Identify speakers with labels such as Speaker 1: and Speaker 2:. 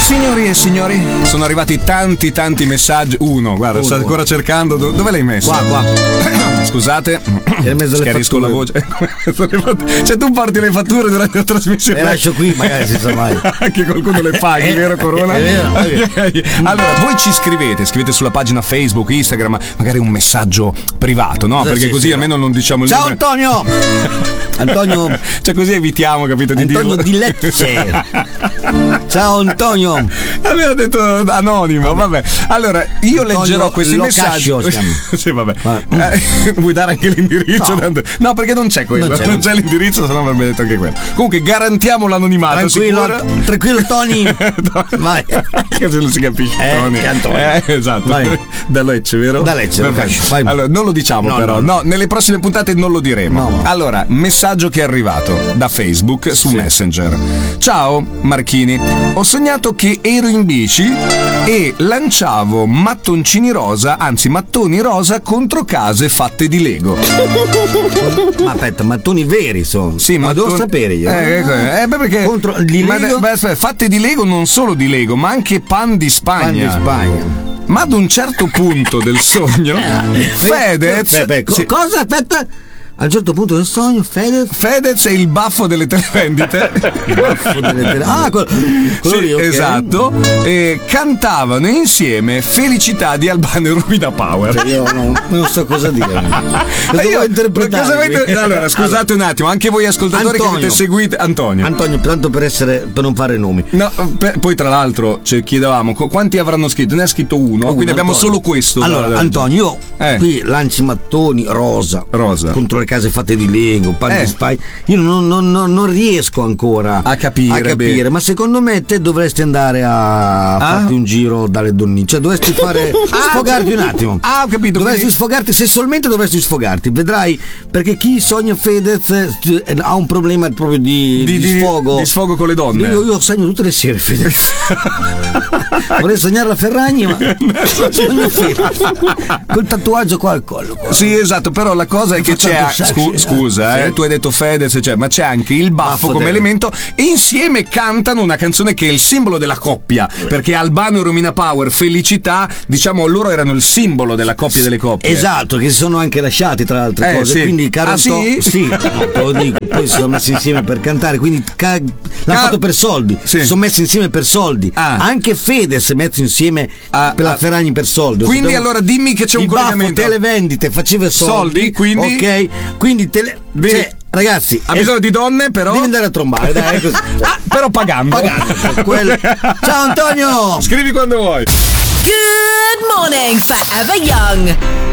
Speaker 1: Signori e signori, sono arrivati tanti messaggi. Guarda, sta ancora cercando. Dove l'hai messo?
Speaker 2: Qua.
Speaker 1: Scusate, schiarisco la voce. Cioè, tu porti le fatture durante la trasmissione.
Speaker 2: Le lascio qui, magari si sa mai.
Speaker 1: Anche qualcuno le paghi, vero Corona?
Speaker 2: È vero.
Speaker 1: Allora, voi ci scrivete sulla pagina Facebook, Instagram, magari un messaggio privato, no? Perché così almeno non diciamo il
Speaker 2: Ciao
Speaker 1: nome.
Speaker 2: Antonio!
Speaker 1: Cioè, così evitiamo, capito? Di dirlo.
Speaker 2: Antonio di Lecce. Ciao Antonio.
Speaker 1: Aveva detto anonimo, vabbè. Allora, io leggerò questi messaggi. Sì, vabbè. Vuoi dare anche l'indirizzo?
Speaker 2: No.
Speaker 1: No, perché non c'è quello. Non c'è l'indirizzo, se no avrebbe detto anche quello. Comunque, garantiamo l'anonimato.
Speaker 2: Tranquillo, Tony. Vai.
Speaker 1: Che se non si capisce. Tony. Esatto.
Speaker 2: Vai.
Speaker 1: Da Lecce, vero?
Speaker 2: Da Lecce.
Speaker 1: Allora, non lo diciamo però. No, nelle prossime puntate non lo diremo.
Speaker 2: No.
Speaker 1: Allora, messaggio che è arrivato da Facebook su Messenger. Ciao Marchini, ho sognato che ero in bici e lanciavo mattoni rosa contro case fatte di Lego.
Speaker 2: Ma aspetta, mattoni veri sono.
Speaker 1: Sì,
Speaker 2: ma devo sapere io.
Speaker 1: Perché
Speaker 2: contro di Lego?
Speaker 1: Fatte di Lego, non solo di Lego, ma anche pan di Spagna. Ma ad un certo punto del sogno Fedez
Speaker 2: cosa? Aspetta. A un certo punto del sogno
Speaker 1: Fedez è il baffo delle televendite.
Speaker 2: Quello lì, okay.
Speaker 1: Esatto. E cantavano insieme Felicità di Albano e Rubina Power.
Speaker 2: Io non so cosa dire. Devo interpretare.
Speaker 1: Allora, scusate un attimo, anche voi ascoltatori che avete seguito Antonio, tanto
Speaker 2: per non fare nomi.
Speaker 1: No, poi tra l'altro ci chiedevamo quanti avranno scritto. Ne ha scritto uno, quindi abbiamo solo questo.
Speaker 2: Allora, Antonio, io qui lanci mattoni rosa contro case fatte di Lego, pan di Spagna. Io non riesco ancora
Speaker 1: a capire,
Speaker 2: ma secondo me te dovresti andare a farti un giro dalle donne, cioè dovresti fare sfogarti un attimo.
Speaker 1: Ho capito.
Speaker 2: Dovresti sfogarti sessualmente, vedrai, perché chi sogna Fedez ha un problema proprio di sfogo.
Speaker 1: Di sfogo con le donne.
Speaker 2: Io sogno tutte le sere Fedez. Vorrei sognare la Ferragni, ma sogno Fedez col tatuaggio qua al collo.
Speaker 1: Sì, esatto, però la cosa è che c'è scusa, tu hai detto Fedez, ma c'è anche il baffo come elemento, e insieme cantano una canzone che è il simbolo della coppia, perché Albano e Romina Power, Felicità, diciamo, loro erano il simbolo della coppia delle coppie.
Speaker 2: Esatto, che si sono anche lasciati tra le altre cose, quindi caro
Speaker 1: sì,
Speaker 2: te lo dico, poi si sono messi insieme per cantare, quindi l'hanno fatto per soldi, si sono messi insieme per soldi. Anche Fedez messo insieme per la Ferragni per soldi.
Speaker 1: Quindi allora dimmi che c'è un collegamento.
Speaker 2: Televendite faceva soldi,
Speaker 1: quindi
Speaker 2: quindi ragazzi,
Speaker 1: ha bisogno di donne, però
Speaker 2: devi andare a trombare, dai, così.
Speaker 1: però pagando
Speaker 2: quello. Ciao Antonio,
Speaker 1: scrivi quando vuoi.
Speaker 3: Good morning, Forever Young.